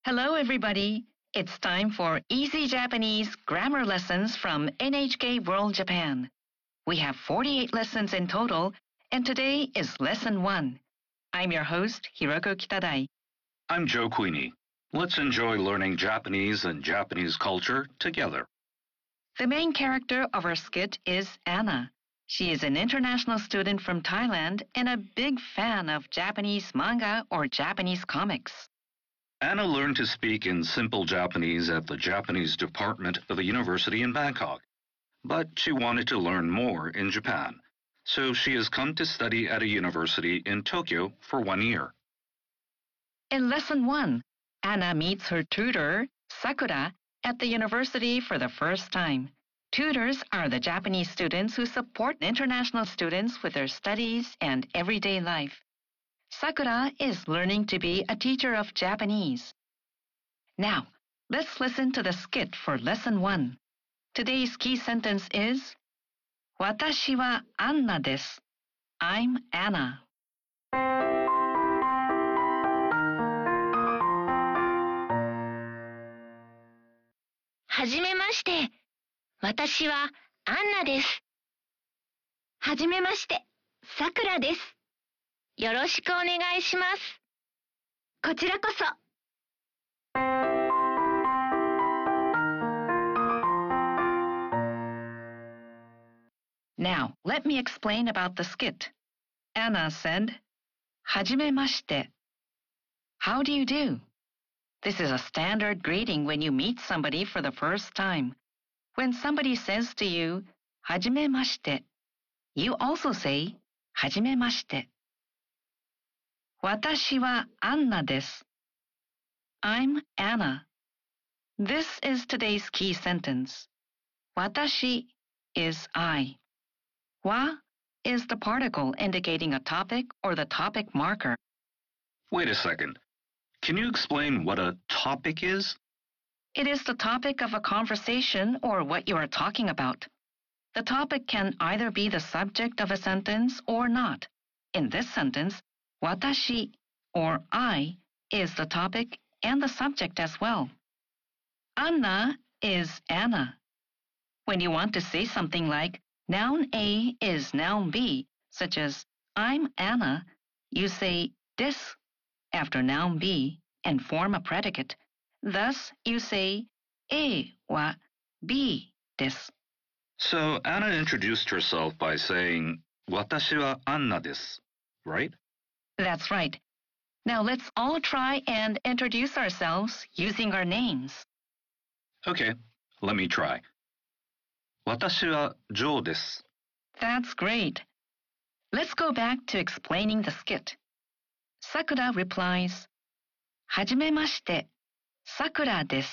Hello, everybody. It's time for Easy Japanese Grammar Lessons from NHK World Japan. We have 48 lessons in total, and today is Lesson 1. I'm your host, Hiroko Kitadai. I'm Joe Queenie. Let's enjoy learning Japanese and Japanese culture together. The main character of our skit is Anna. She is an international student from Thailand and a big fan of Japanese manga or Japanese comics. Anna learned to speak in simple Japanese at the Japanese department of a university in Bangkok. But she wanted to learn more in Japan, so she has come to study at a university in Tokyo for 1 year. In Lesson 1, Anna meets her tutor, Sakura, at the university for the first time. Tutors are the Japanese students who support international students with their studies and everyday life. Sakura is learning to be a teacher of Japanese. Now, let's listen to the skit for Lesson 1. Today's key sentence is 私はアンナです. I'm Anna. はじめまして。私はアンナです。はじめまして、さくらです。よろしくお願いします。こちらこそ。 Now, let me explain about the skit. Anna said, はじめまして. How do you do? This is a standard greeting when you meet somebody for the first time. When somebody says to you, はじめまして, you also say, はじめまして. 私はアンナです. I'm Anna. This is today's key sentence. 私 is I. わ is the particle indicating a topic or the topic marker. Wait a second. Can you explain what a topic is? It is the topic of a conversation or what you are talking about. The topic can either be the subject of a sentence or not. In this sentence, 私 or I is the topic and the subject as well. Anna is Anna. When you want to say something like noun A is noun B, such as I'm Anna, you say です after noun B and form a predicate. Thus, you say A は B です. So Anna introduced herself by saying, 私はアンナです, right? That's right. Now let's all try and introduce ourselves using our names. Okay, let me try. 私はジョーです. That's great. Let's go back to explaining the skit. Sakura replies, はじめまして、Sakura です.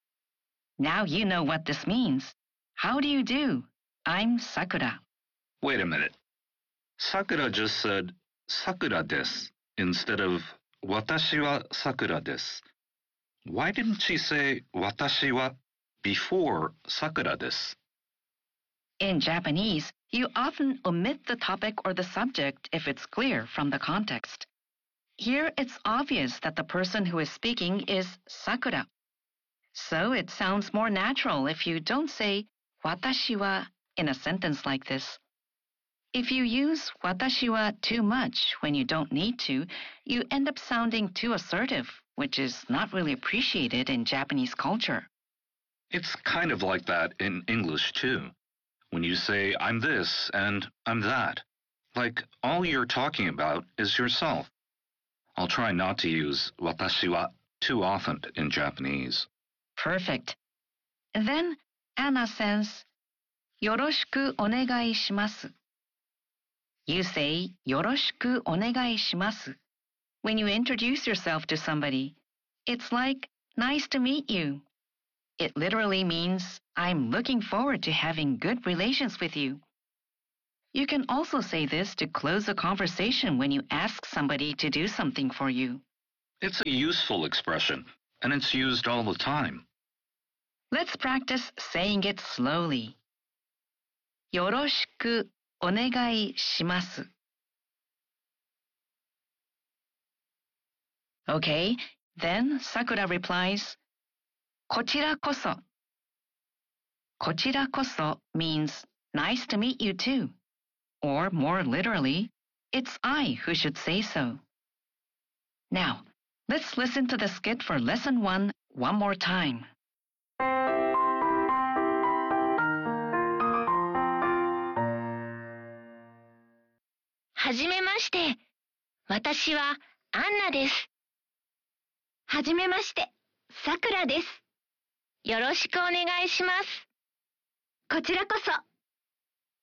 Now you know what this means. How do you do? I'm Sakura. Wait a minute. Sakura just said, 桜です instead of 私は桜です. Why didn't she say 私は before 桜です? In Japanese, you often omit the topic or the subject if it's clear from the context. Here, it's obvious that the person who is speaking is Sakura. So it sounds more natural if you don't say 私は in a sentence like this. If you use 私は too much when you don't need to, you end up sounding too assertive, which is not really appreciated in Japanese culture. It's kind of like that in English, too. When you say, I'm this and I'm that. Like, all you're talking about is yourself. I'll try not to use 私は too often in Japanese. Perfect. Then Anna says, よろしくお願いします. You say よろしくお願いします when you introduce yourself to somebody. It's like, nice to meet you. It literally means, I'm looking forward to having good relations with you. You can also say this to close a conversation when you ask somebody to do something for you. It's a useful expression, and it's used all the time. Let's practice saying it slowly. よろしくお願いします. Okay, Then Sakura replies, こちらこそ. こちらこそ means nice to meet you too. Or more literally, it's I who should say so. Now, let's listen to the skit for lesson 1 one more time. はじめまして。私はアンナです。はじめまして、さくらです。よろしくお願いします。こちらこそ。